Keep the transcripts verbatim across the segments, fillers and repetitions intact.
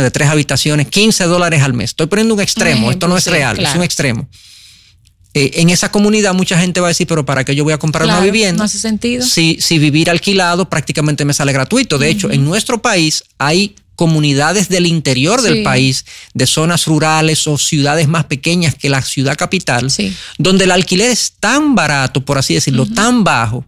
enorme de tres habitaciones, quince dólares al mes. Estoy poniendo un extremo, ejemplo, esto no es sí, real, claro. Es un extremo. Eh, en esa comunidad mucha gente va a decir, pero ¿para qué yo voy a comprar claro, una vivienda? No hace sentido. Si, si vivir alquilado prácticamente me sale gratuito. De uh-huh. hecho, en nuestro país hay comunidades del interior del sí. país, de zonas rurales o ciudades más pequeñas que la ciudad capital, sí. donde el alquiler es tan barato, por así decirlo, uh-huh. tan bajo,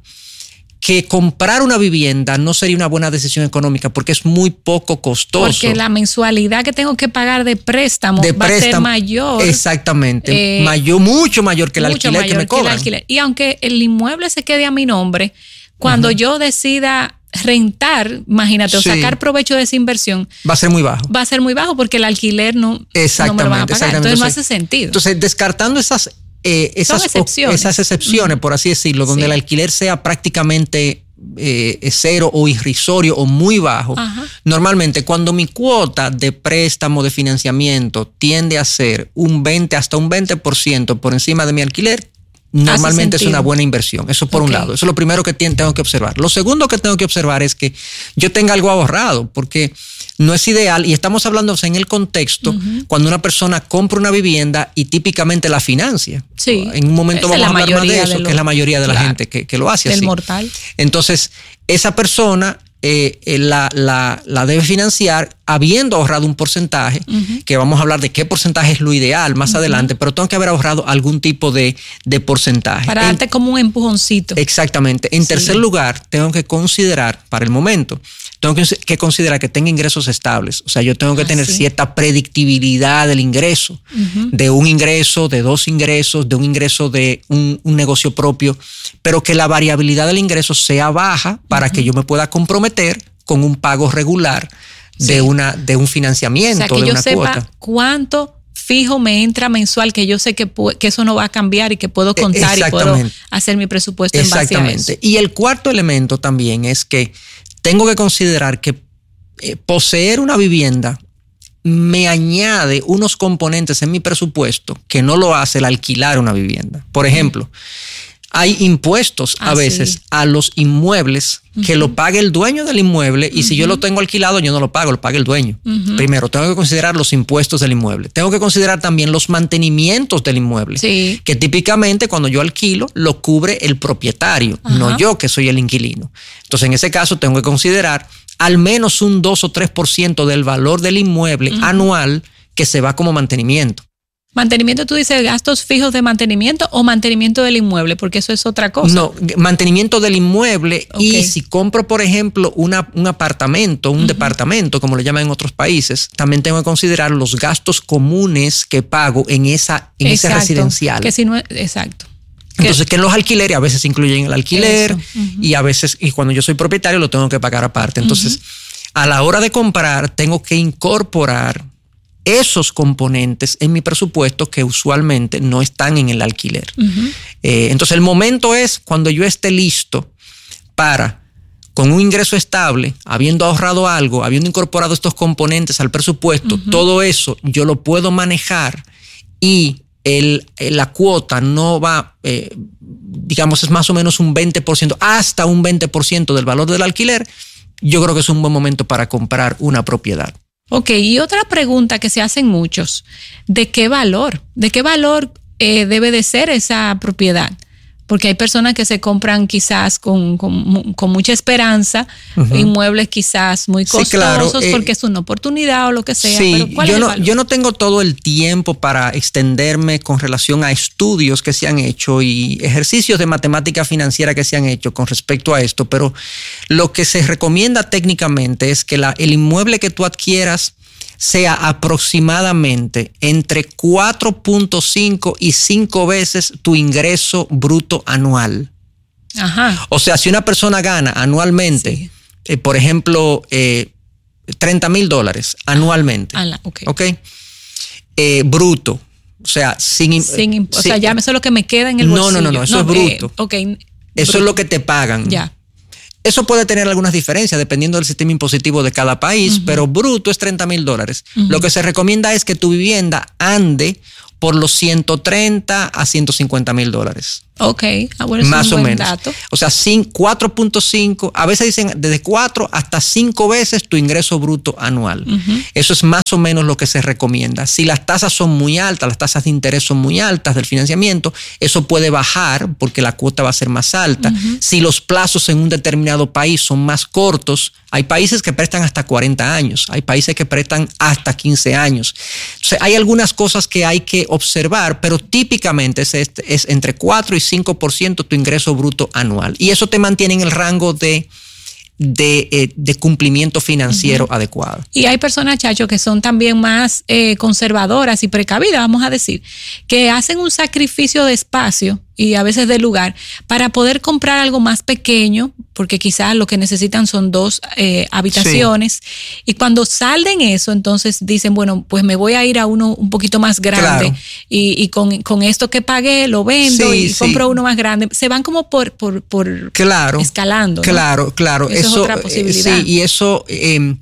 que comprar una vivienda no sería una buena decisión económica porque es muy poco costoso. Porque la mensualidad que tengo que pagar de préstamo de va préstamo, a ser mayor. Exactamente, eh, mayor, mucho mayor que el alquiler que me cobran. Que y aunque el inmueble se quede a mi nombre, cuando uh-huh. yo decida rentar, imagínate, sí. o sacar provecho de esa inversión, va a ser muy bajo. Va a ser muy bajo porque el alquiler no, no me lo van a pagar. Entonces no hace sentido. Entonces, descartando esas, eh, esas, excepciones. esas excepciones, uh-huh. por así decirlo, donde sí. el alquiler sea prácticamente eh, cero o irrisorio o muy bajo, uh-huh. normalmente cuando mi cuota de préstamo de financiamiento tiende a ser un veinte hasta un veinte por ciento por encima de mi alquiler, normalmente es una buena inversión. Eso por okay. un lado. Eso es lo primero que tengo que observar. Lo segundo que tengo que observar es que yo tenga algo ahorrado, porque no es ideal, y estamos hablando en el contexto uh-huh. cuando una persona compra una vivienda y típicamente la financia. Sí. En un momento Esa vamos a hablar más de eso, de lo, que es la mayoría de claro, la gente que, que lo hace del así. Del mortal. Entonces, esa persona eh, eh, la, la, la debe financiar habiendo ahorrado un porcentaje, uh-huh. que vamos a hablar de qué porcentaje es lo ideal más uh-huh. adelante, pero tengo que haber ahorrado algún tipo de, de porcentaje. Para darte en, como un empujoncito. Exactamente. En sí. tercer lugar, tengo que considerar, para el momento, tengo que, que considerar que tenga ingresos estables. O sea, yo tengo que ah, tener sí. cierta predictibilidad del ingreso, uh-huh. de un ingreso, de dos ingresos, de un ingreso de un, un negocio propio, pero que la variabilidad del ingreso sea baja para uh-huh. que yo me pueda comprometer con un pago regular de, sí. una, de un financiamiento, o sea, que de yo una sepa cuota. Cuánto fijo me entra mensual, que yo sé que, que eso no va a cambiar y que puedo contar y puedo hacer mi presupuesto en base a eso. Y el cuarto elemento también es que tengo que considerar que eh, poseer una vivienda me añade unos componentes en mi presupuesto que no lo hace el alquilar una vivienda. Por ejemplo, hay impuestos ah, a veces sí. a los inmuebles que uh-huh. lo pague el dueño del inmueble y uh-huh. si yo lo tengo alquilado yo no lo pago, lo paga el dueño. Uh-huh. Primero, tengo que considerar los impuestos del inmueble. Tengo que considerar también los mantenimientos del inmueble, sí. que típicamente cuando yo alquilo lo cubre el propietario, uh-huh. no yo que soy el inquilino. Entonces, en ese caso tengo que considerar al menos un dos o tres por ciento del valor del inmueble uh-huh. anual que se va como mantenimiento. ¿Mantenimiento tú dices gastos fijos de mantenimiento o mantenimiento del inmueble? Porque eso es otra cosa. No, mantenimiento del inmueble okay. y si compro, por ejemplo, una, un apartamento, un uh-huh. departamento, como le llaman en otros países, también tengo que considerar los gastos comunes que pago en, esa, en ese residencial. Que si no, exacto. Entonces, que en los alquileres a veces incluyen el alquiler uh-huh. y a veces, y cuando yo soy propietario lo tengo que pagar aparte. Entonces, uh-huh. a la hora de comprar, tengo que incorporar esos componentes en mi presupuesto que usualmente no están en el alquiler. Uh-huh. Eh, entonces el momento es cuando yo esté listo para, con un ingreso estable, habiendo ahorrado algo, habiendo incorporado estos componentes al presupuesto, uh-huh. todo eso yo lo puedo manejar y el, la cuota no va, eh, digamos, es más o menos un veinte por ciento, hasta un veinte por ciento del valor del alquiler. Yo creo que es un buen momento para comprar una propiedad. Ok, y otra pregunta que se hacen muchos, ¿de qué valor? ¿De qué valor eh, debe de ser esa propiedad? Porque hay personas que se compran quizás con, con, con mucha esperanza, uh-huh. inmuebles quizás muy costosos, sí, claro, eh, porque es una oportunidad o lo que sea. Sí, pero ¿cuál yo, es el no, valor? yo no tengo todo el tiempo para extenderme con relación a estudios que se han hecho y ejercicios de matemática financiera que se han hecho con respecto a esto, pero lo que se recomienda técnicamente es que la, el inmueble que tú adquieras sea aproximadamente entre cuatro punto cinco y cinco veces tu ingreso bruto anual. Ajá. O sea, si una persona gana anualmente, sí. eh, por ejemplo, eh, treinta mil dólares anualmente, ah, okay. ¿ok? Eh, bruto. O sea, sin... sin imp- sin, o sea, ya eso es lo que me queda en el no, bolsillo. No, no, no, eso no, es bruto. Eh, okay. Eso bruto. es lo que te pagan. Ya. Eso puede tener algunas diferencias dependiendo del sistema impositivo de cada país, uh-huh. pero bruto es treinta mil dólares. Uh-huh. Lo que se recomienda es que tu vivienda ande por los ciento treinta a ciento cincuenta mil dólares. Ok, ah, bueno, más es un o buen menos. dato. O sea, cuatro punto cinco, a veces dicen desde cuatro hasta cinco veces tu ingreso bruto anual. Uh-huh. Eso es más o menos lo que se recomienda. Si las tasas son muy altas, las tasas de interés son muy altas del financiamiento, eso puede bajar porque la cuota va a ser más alta. Uh-huh. Si los plazos en un determinado país son más cortos, hay países que prestan hasta cuarenta años, hay países que prestan hasta quince años. Entonces, hay algunas cosas que hay que observar, pero típicamente es, es entre cuatro y cinco por ciento tu ingreso bruto anual. Y eso te mantiene en el rango de, de, eh, de cumplimiento financiero uh-huh. adecuado. Y hay personas, Chacho, que son también más eh, conservadoras y precavidas, vamos a decir, que hacen un sacrificio de espacio y a veces de lugar para poder comprar algo más pequeño, porque quizás lo que necesitan son dos eh, habitaciones. Sí. Y cuando salden eso, entonces dicen, bueno, pues me voy a ir a uno un poquito más grande. Claro. y, y con, con esto que pagué lo vendo sí, y sí. compro uno más grande. Se van como por, por, por claro, escalando. Claro, ¿no? Claro. Eso, eso es otra posibilidad. Sí, y eso... Eh,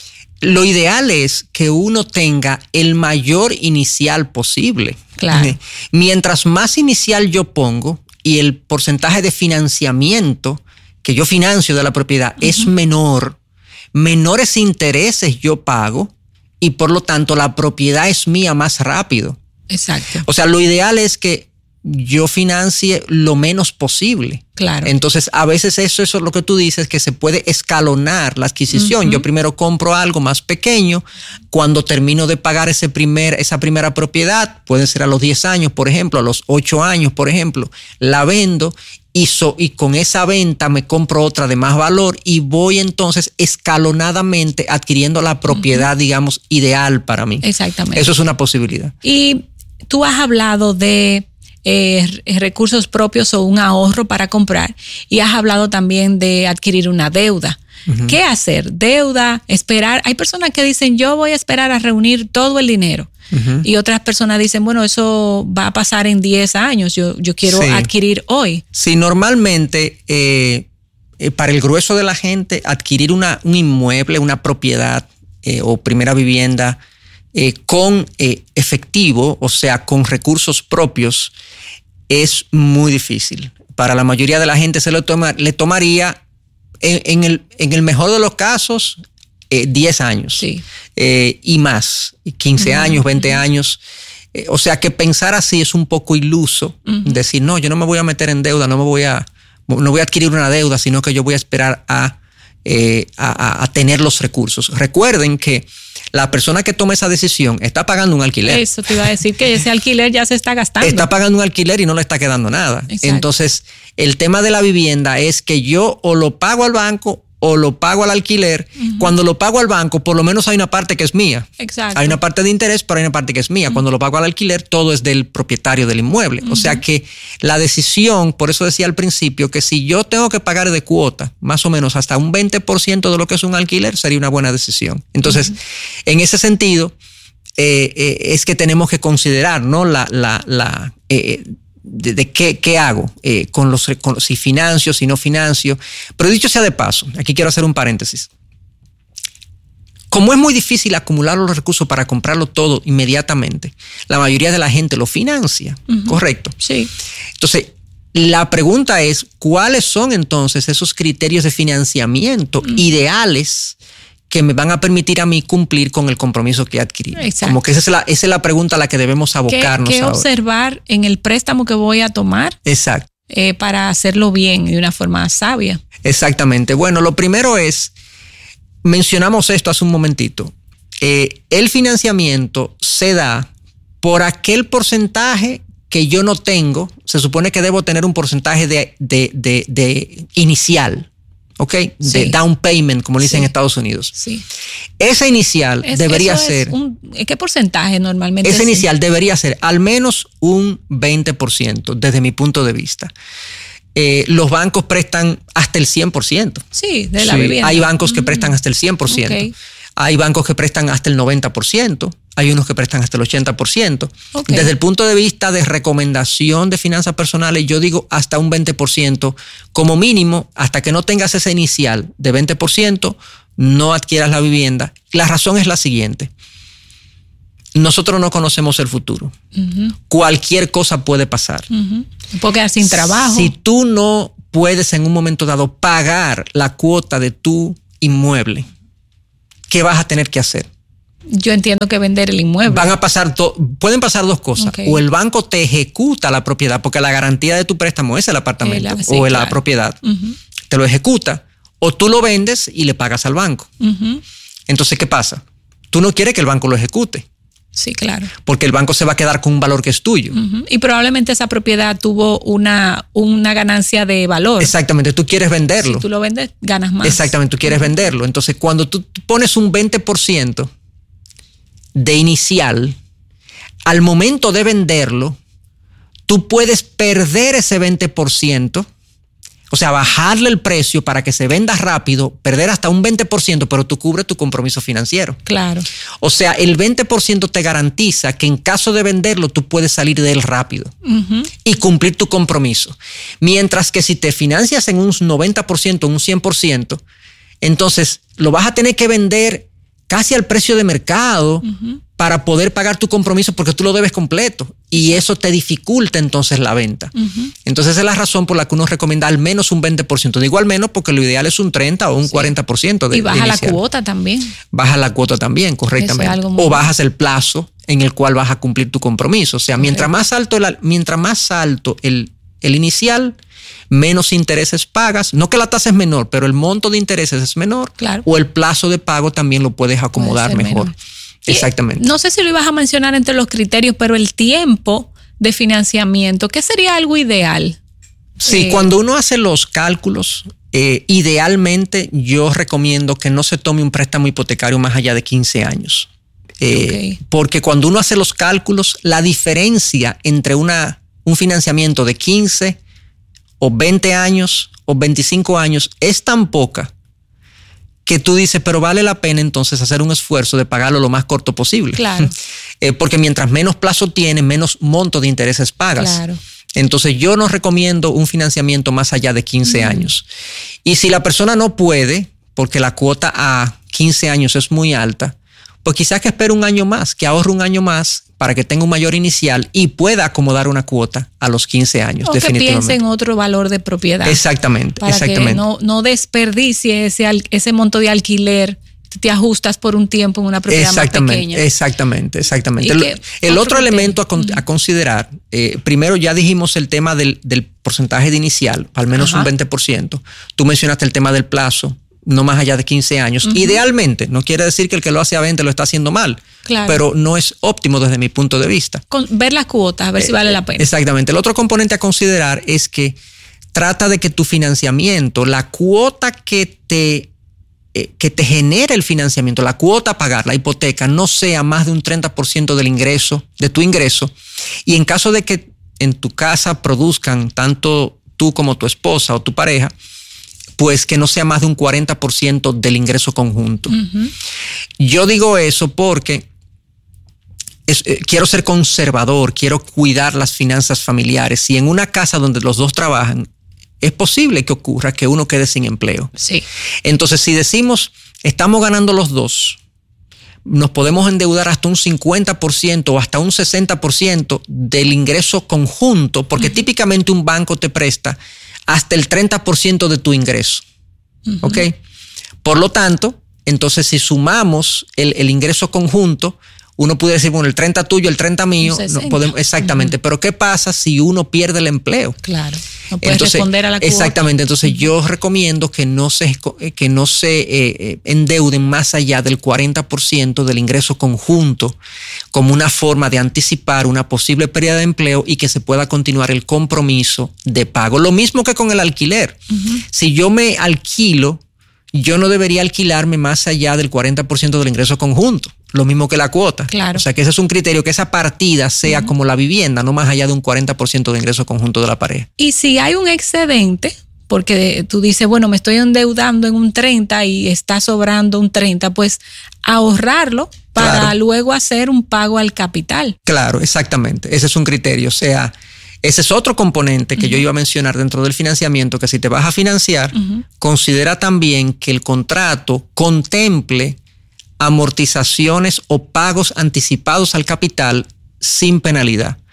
lo ideal es que uno tenga el mayor inicial posible. Claro. Mientras más inicial yo pongo y el porcentaje de financiamiento que yo financio de la propiedad uh-huh. es menor, menores intereses yo pago y por lo tanto la propiedad es mía más rápido. Exacto. O sea, lo ideal es que yo financie lo menos posible. Claro. Entonces, a veces eso, eso es lo que tú dices, que se puede escalonar la adquisición. Uh-huh. Yo primero compro algo más pequeño. Cuando termino de pagar ese primer, esa primera propiedad, puede ser a los diez años, por ejemplo, a los ocho años, por ejemplo, la vendo y, so, y con esa venta me compro otra de más valor y voy entonces escalonadamente adquiriendo la propiedad, uh-huh. digamos, ideal para mí. Exactamente. Eso es una posibilidad. Y tú has hablado de Eh, recursos propios o un ahorro para comprar y has hablado también de adquirir una deuda. Uh-huh. ¿Qué hacer? Deuda, esperar. Hay personas que dicen yo voy a esperar a reunir todo el dinero uh-huh. y otras personas dicen bueno, eso va a pasar en diez años, yo, yo quiero sí. adquirir hoy. Sí, normalmente eh, eh, para el grueso de la gente adquirir una, un inmueble, una propiedad eh, o primera vivienda Eh, con eh, efectivo, o sea, con recursos propios, es muy difícil. Para la mayoría de la gente se lo toma, le tomaría, en, en, el, en el mejor de los casos, eh, diez años sí. eh, y más, quince uh-huh. años, veinte uh-huh. años. Eh, o sea, que pensar así es un poco iluso. Uh-huh. Decir, no, yo no me voy a meter en deuda, no me voy a, no voy a adquirir una deuda, sino que yo voy a esperar a, eh, a, a tener los recursos. Recuerden que la persona que toma esa decisión está pagando un alquiler. Eso te iba a decir, que ese alquiler ya se está gastando. Está pagando un alquiler y no le está quedando nada. Exacto. Entonces, el tema de la vivienda es que yo o lo pago al banco o lo pago al alquiler. Uh-huh. Cuando lo pago al banco, por lo menos hay una parte que es mía. Exacto. Hay una parte de interés, pero hay una parte que es mía. Uh-huh. Cuando lo pago al alquiler, todo es del propietario del inmueble. Uh-huh. O sea que la decisión, por eso decía al principio, que si yo tengo que pagar de cuota, más o menos hasta un veinte por ciento de lo que es un alquiler, sería una buena decisión. Entonces, uh-huh. en ese sentido, eh, eh, es que tenemos que considerar, ¿no? La, la, la, eh, de, de qué, qué hago eh, con los, con, si financio, si no financio. Pero dicho sea de paso, aquí quiero hacer un paréntesis. Como es muy difícil acumular los recursos para comprarlo todo inmediatamente, la mayoría de la gente lo financia, uh-huh. ¿correcto? Sí. Entonces, la pregunta es, ¿cuáles son entonces esos criterios de financiamiento uh-huh. ideales que me van a permitir a mí cumplir con el compromiso que he adquirido? Exacto. Como que esa es la, esa es la pregunta a la que debemos abocarnos. ¿Qué, qué ahora. observar en el préstamo que voy a tomar? Exacto. Eh, para hacerlo bien y de una forma sabia. Exactamente. Bueno, lo primero es, mencionamos esto hace un momentito, eh, el financiamiento se da por aquel porcentaje que yo no tengo. Se supone que debo tener un porcentaje de, de, de, de inicial. ¿Ok? Sí. De down payment, como le dicen sí. en Estados Unidos. Sí. Esa inicial es, debería ser... Un, ¿Qué porcentaje normalmente? Esa inicial sí. debería ser al menos un veinte por ciento, desde mi punto de vista. Eh, los bancos prestan hasta el cien por ciento. Sí, de la sí. vivienda. Hay bancos que prestan hasta el cien por ciento. Okay. Hay bancos que prestan hasta el noventa por ciento. Hay unos que prestan hasta el ochenta por ciento. Okay. Desde el punto de vista de recomendación de finanzas personales, yo digo hasta un veinte por ciento. Como mínimo, hasta que no tengas ese inicial de veinte por ciento, no adquieras la vivienda. La razón es la siguiente. Nosotros no conocemos el futuro. Uh-huh. Cualquier cosa puede pasar. Uh-huh. Puedo quedar sin trabajo. Si tú no puedes en un momento dado pagar la cuota de tu inmueble, ¿qué vas a tener que hacer? Yo entiendo que vender el inmueble. Van a pasar, do, pueden pasar dos cosas. Okay. O el banco te ejecuta la propiedad, porque la garantía de tu préstamo es el apartamento el, sí, o claro. la propiedad. Uh-huh. Te lo ejecuta. O tú lo vendes y le pagas al banco. Uh-huh. Entonces, ¿qué pasa? Tú no quieres que el banco lo ejecute. Sí, claro. Porque el banco se va a quedar con un valor que es tuyo. Uh-huh. Y probablemente esa propiedad tuvo una, una ganancia de valor. Exactamente, tú quieres venderlo. Si tú lo vendes, ganas más. Exactamente, tú quieres uh-huh. venderlo. Entonces, cuando tú pones un veinte por ciento de inicial, al momento de venderlo, tú puedes perder ese veinte por ciento, o sea, bajarle el precio para que se venda rápido, perder hasta un veinte por ciento, pero tú cubres tu compromiso financiero. Claro. O sea, el veinte por ciento te garantiza que en caso de venderlo, tú puedes salir de él rápido uh-huh. y cumplir tu compromiso. Mientras que si te financias en un noventa por ciento, un cien por ciento, entonces lo vas a tener que vender casi al precio de mercado uh-huh. para poder pagar tu compromiso porque tú lo debes completo y eso te dificulta entonces la venta. Uh-huh. Entonces esa es la razón por la que uno recomienda al menos un veinte por ciento. Digo al menos porque lo ideal es un treinta o un sí. cuarenta por ciento de, y baja de la cuota también. Baja la cuota también, correctamente. Muy... O bajas el plazo en el cual vas a cumplir tu compromiso. O sea, okay. mientras más alto el, mientras más alto el, el inicial, menos intereses pagas. No que la tasa es menor, pero el monto de intereses es menor. Claro. O el plazo de pago también lo puedes acomodar Puede mejor. Menor. Exactamente. No sé si lo ibas a mencionar entre los criterios, pero el tiempo de financiamiento, ¿qué sería algo ideal? Sí, eh, cuando uno hace los cálculos, eh, idealmente yo recomiendo que no se tome un préstamo hipotecario más allá de quince años. Eh, okay. Porque cuando uno hace los cálculos, la diferencia entre una, un financiamiento de quince o veinte años o veinticinco años es tan poca que tú dices, pero vale la pena entonces hacer un esfuerzo de pagarlo lo más corto posible. Claro. eh, porque mientras menos plazo tienes, menos monto de intereses pagas. Claro. Entonces yo no recomiendo un financiamiento más allá de quince mm. años. Y si la persona no puede, porque la cuota a quince años es muy alta, pues quizás que espere un año más, que ahorre un año más para que tenga un mayor inicial y pueda acomodar una cuota a los quince años. O definitivamente. Que piense en otro valor de propiedad. Exactamente, para exactamente. Que no, no desperdicie ese, ese monto de alquiler, te ajustas por un tiempo en una propiedad más pequeña. Exactamente, exactamente. El, el otro, otro elemento a, con, a considerar, eh, primero ya dijimos el tema del, del porcentaje de inicial, al menos Ajá. un veinte por ciento. Tú mencionaste el tema del plazo, no más allá de quince años. Uh-huh. Idealmente, no quiere decir que el que lo hace a veinte lo está haciendo mal, claro. pero no es óptimo desde mi punto de vista. Con, ver las cuotas, a ver eh, si vale la pena. Exactamente. El otro componente a considerar es que trata de que tu financiamiento, la cuota que te, eh, que te genera el financiamiento, la cuota a pagar, la hipoteca, no sea más de un treinta por ciento del ingreso, de tu ingreso. Y en caso de que en tu casa produzcan tanto tú como tu esposa o tu pareja, pues que no sea más de un cuarenta por ciento del ingreso conjunto. Uh-huh. Yo digo eso porque es, eh, quiero ser conservador, quiero cuidar las finanzas familiares. Y en una casa donde los dos trabajan, es posible que ocurra que uno quede sin empleo. Sí. Entonces, si decimos, estamos ganando los dos, nos podemos endeudar hasta un cincuenta por ciento o hasta un sesenta por ciento del ingreso conjunto, porque uh-huh. típicamente un banco te presta hasta el treinta por ciento de tu ingreso. Uh-huh. ¿Ok? Por lo tanto, entonces si sumamos el, el ingreso conjunto, uno puede decir, bueno, el treinta tuyo, el treinta mío. No podemos, exactamente. Uh-huh. Pero ¿qué pasa si uno pierde el empleo? Claro. No puedes entonces, responder a la cuota. Exactamente. Entonces uh-huh. yo recomiendo que no se, que no se eh, endeuden más allá del cuarenta por ciento del ingreso conjunto como una forma de anticipar una posible pérdida de empleo y que se pueda continuar el compromiso de pago. Lo mismo que con el alquiler. Uh-huh. Si yo me alquilo, yo no debería alquilarme más allá del cuarenta por ciento del ingreso conjunto. Lo mismo que la cuota. Claro. O sea, que ese es un criterio, que esa partida sea uh-huh. como la vivienda, no más allá de un cuarenta por ciento de ingreso conjunto de la pareja. Y si hay un excedente, porque tú dices, bueno, me estoy endeudando en un treinta y está sobrando un treinta, pues ahorrarlo para claro. luego hacer un pago al capital. Claro, exactamente. Ese es un criterio. O sea, ese es otro componente que uh-huh. yo iba a mencionar dentro del financiamiento, que si te vas a financiar, uh-huh. considera también que el contrato contemple amortizaciones o pagos anticipados al capital sin penalidad.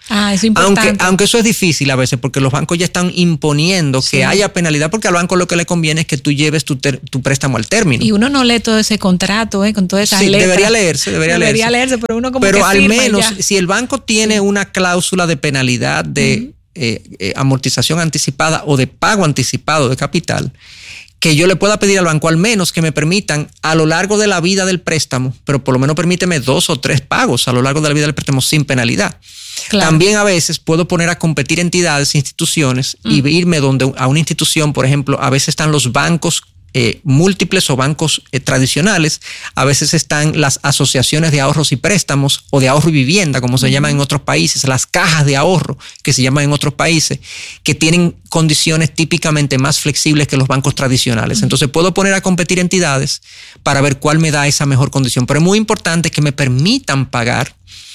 Ah, eso es importante. Aunque, aunque eso es difícil a veces porque los bancos ya están imponiendo sí. que haya penalidad porque al banco lo que le conviene es que tú lleves tu, ter, tu préstamo al término. Y uno no lee todo ese contrato, ¿eh? Con todas esas sí, letras. debería leerse, debería, debería leerse. leerse, pero uno como pero que al firma menos ya. si el banco tiene sí. una cláusula de penalidad de uh-huh. eh, eh, amortización anticipada o de pago anticipado de capital, que yo le pueda pedir al banco al menos que me permitan a lo largo de la vida del préstamo, pero por lo menos permíteme dos o tres pagos a lo largo de la vida del préstamo sin penalidad. Claro. También a veces puedo poner a competir entidades, instituciones mm. y irme donde a una institución, por ejemplo, a veces están los bancos eh, múltiples o bancos eh, tradicionales, a veces están las asociaciones de ahorros y préstamos o de ahorro y vivienda, como se mm. llaman en otros países, las cajas de ahorro que se llaman en otros países, que tienen condiciones típicamente más flexibles que los bancos tradicionales. Mm. Entonces puedo poner a competir entidades para ver cuál me da esa mejor condición. Pero es muy importante que me permitan pagar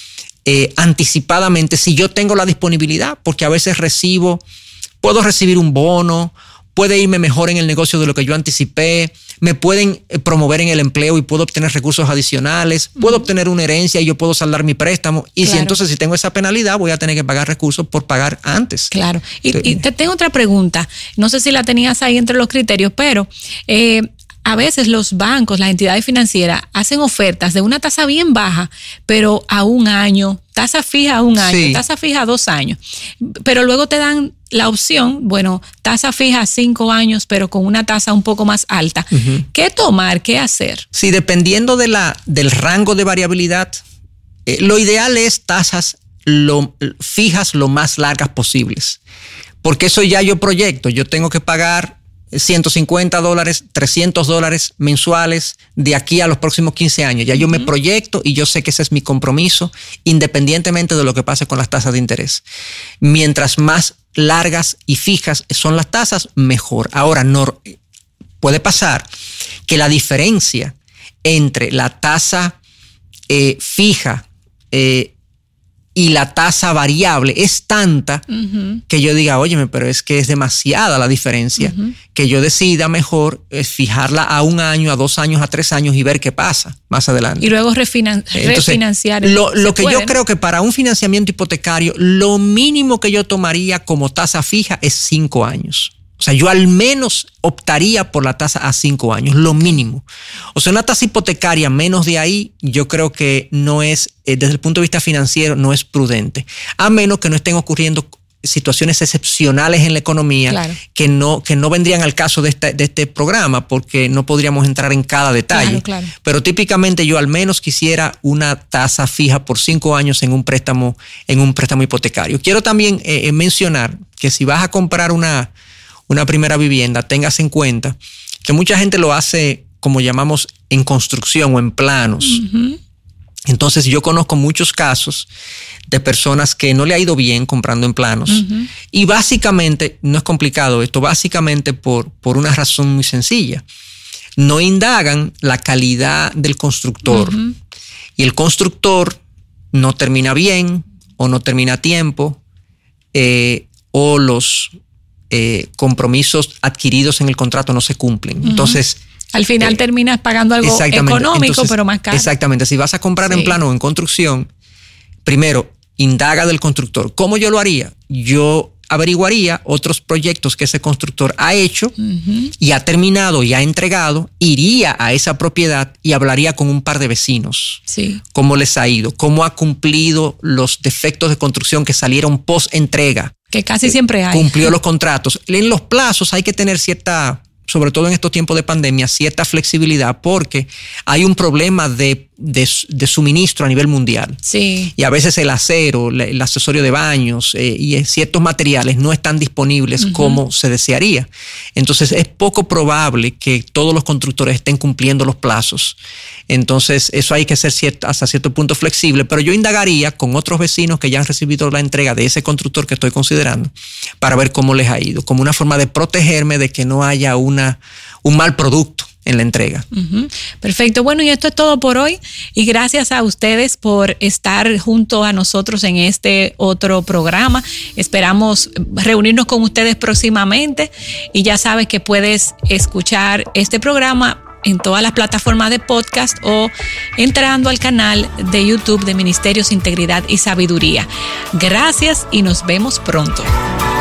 Eh, anticipadamente si yo tengo la disponibilidad, porque a veces recibo, puedo recibir un bono, puede irme mejor en el negocio de lo que yo anticipé, me pueden promover en el empleo y puedo obtener recursos adicionales, uh-huh. puedo obtener una herencia y yo puedo saldar mi préstamo y claro. si entonces si tengo esa penalidad voy a tener que pagar recursos por pagar antes. Claro, y, sí. y te tengo otra pregunta, no sé si la tenías ahí entre los criterios, pero eh, a veces los bancos, las entidades financieras hacen ofertas de una tasa bien baja, pero a un año, tasa fija a un año, sí. tasa fija a dos años. Pero luego te dan la opción, bueno, tasa fija a cinco años, pero con una tasa un poco más alta. Uh-huh. ¿Qué tomar? ¿Qué hacer? Sí, dependiendo de la, del rango de variabilidad, eh, lo ideal es tasas lo, fijas lo más largas posibles. Porque eso ya yo proyecto, yo tengo que pagar ciento cincuenta dólares, trescientos dólares mensuales de aquí a los próximos quince años. Ya uh-huh. yo me proyecto y yo sé que ese es mi compromiso, independientemente de lo que pase con las tasas de interés. Mientras más largas y fijas son las tasas, mejor. Ahora, no, puede pasar que la diferencia entre la tasa eh, fija eh, y la tasa variable es tanta uh-huh. que yo diga, óyeme, pero es que es demasiada la diferencia, uh-huh. que yo decida mejor es fijarla a un año, a dos años, a tres años y ver qué pasa más adelante. Y luego refinan- Entonces, refinanciar. Lo, lo que puede, yo ¿no? creo que para un financiamiento hipotecario, lo mínimo que yo tomaría como tasa fija es cinco años. O sea, yo al menos optaría por la tasa a cinco años, lo mínimo. O sea, una tasa hipotecaria menos de ahí, yo creo que no es, eh, desde el punto de vista financiero, no es prudente. A menos que no estén ocurriendo situaciones excepcionales en la economía claro. que, no, que no vendrían al caso de este, de este programa, porque no podríamos entrar en cada detalle. Claro, claro. Pero típicamente yo al menos quisiera una tasa fija por cinco años en un préstamo, en un préstamo hipotecario. Quiero también eh, mencionar que si vas a comprar una... una primera vivienda, tengas en cuenta que mucha gente lo hace como llamamos en construcción o en planos. Uh-huh. Entonces yo conozco muchos casos de personas que no le ha ido bien comprando en planos uh-huh. y básicamente, no es complicado esto, básicamente por, por una razón muy sencilla. No indagan la calidad del constructor uh-huh. y el constructor no termina bien o no termina a tiempo eh, o los Eh, compromisos adquiridos en el contrato no se cumplen. Uh-huh. Entonces, al final eh, terminas pagando algo económico, Entonces, pero más caro. Exactamente. Si vas a comprar sí. en plano o en construcción, primero, indaga del constructor. ¿Cómo yo lo haría? Yo averiguaría otros proyectos que ese constructor ha hecho uh-huh. y ha terminado y ha entregado, iría a esa propiedad y hablaría con un par de vecinos. Sí. ¿Cómo les ha ido? ¿Cómo ha cumplido los defectos de construcción que salieron post entrega? Que casi siempre hay. Cumplió los contratos. En los plazos hay que tener cierta, sobre todo en estos tiempos de pandemia, cierta flexibilidad porque hay un problema de, de, de suministro a nivel mundial. Sí. Y a veces el acero, el accesorio de baños eh, y ciertos materiales no están disponibles uh-huh. como se desearía. Entonces es poco probable que todos los constructores estén cumpliendo los plazos. Entonces eso hay que ser cierto, hasta cierto punto flexible, pero yo indagaría con otros vecinos que ya han recibido la entrega de ese constructor que estoy considerando para ver cómo les ha ido, como una forma de protegerme de que no haya una, un mal producto en la entrega. Uh-huh. Perfecto. Bueno, y esto es todo por hoy. Y gracias a ustedes por estar junto a nosotros en este otro programa. Esperamos reunirnos con ustedes próximamente. Y ya sabes que puedes escuchar este programa en todas las plataformas de podcast o entrando al canal de YouTube de Ministerios Integridad y Sabiduría. Gracias y nos vemos pronto.